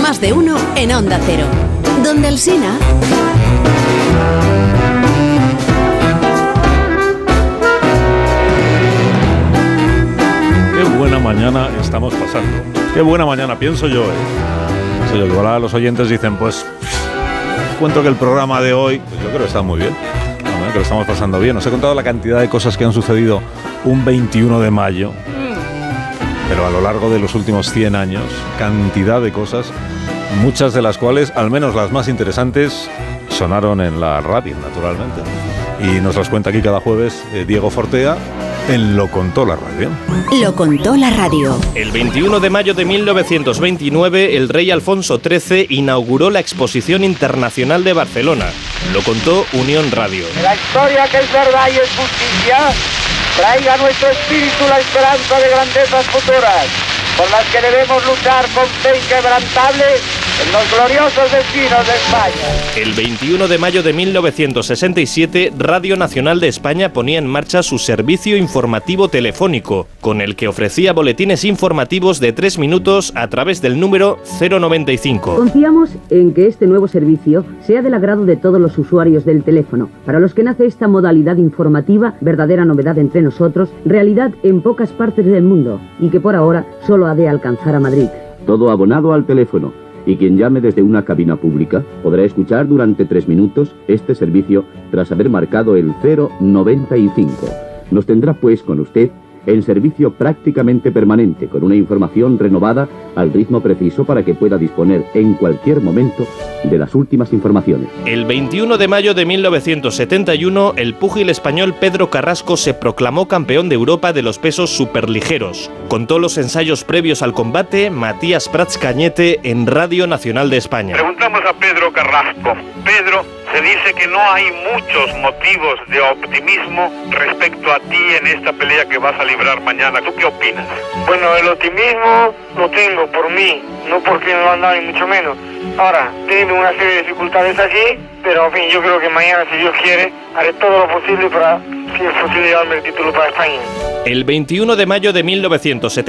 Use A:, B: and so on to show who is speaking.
A: Más de uno en Onda Cero. Donde Alsina.
B: Qué buena mañana estamos pasando. Qué buena mañana, pienso yo, Pienso yo que igual los oyentes dicen, pues, cuento que el programa de hoy, pues yo creo que está muy bien. Que lo estamos pasando bien. Os he contado la cantidad de cosas que han sucedido un 21 de mayo. Pero a lo largo de los últimos 100 años, cantidad de cosas, muchas de las cuales, al menos las más interesantes, sonaron en la radio, naturalmente. Y nos las cuenta aquí cada jueves Diego Fortea en Lo Contó la Radio.
A: Lo Contó la Radio.
C: El 21 de mayo de 1929, el rey Alfonso XIII inauguró la Exposición Internacional de Barcelona. Lo contó Unión Radio.
D: La historia que es verdad y es justicia traiga a nuestro espíritu la esperanza de grandezas futuras, por las que debemos luchar con fe inquebrantable en los gloriosos destinos de España.
C: El 21 de mayo de 1967, Radio Nacional de España ponía en marcha su servicio informativo telefónico, con el que ofrecía boletines informativos de 3 minutos a través del número 095.
E: Confiamos en que este nuevo servicio sea del agrado de todos los usuarios del teléfono, para los que nace esta modalidad informativa, verdadera novedad entre nosotros, realidad en pocas partes del mundo, y que por ahora solo ha de alcanzar a Madrid.
F: Todo abonado al teléfono, y quien llame desde una cabina pública podrá escuchar durante 3 minutos este servicio tras haber marcado el 095. Nos tendrá pues con usted en servicio prácticamente permanente, con una información renovada al ritmo preciso para que pueda disponer en cualquier momento de las últimas informaciones.
C: El 21 de mayo de 1971, el púgil español Pedro Carrasco se proclamó campeón de Europa de los pesos superligeros. Contó los ensayos previos al combate Matías Prats Cañete en Radio Nacional de España.
G: Preguntamos a Pedro Carrasco. Pedro, se dice que no hay muchos motivos de optimismo respecto a ti en esta pelea que vas a librar mañana. ¿Tú qué opinas?
D: Bueno, el optimismo lo tengo por mí, no porque no lo han dado ni mucho menos. Ahora, tengo una serie de dificultades aquí, pero en fin, yo creo que mañana, si Dios quiere, haré todo lo posible para, si es posible, llevarme el título para España.
C: El 21 de mayo de 1970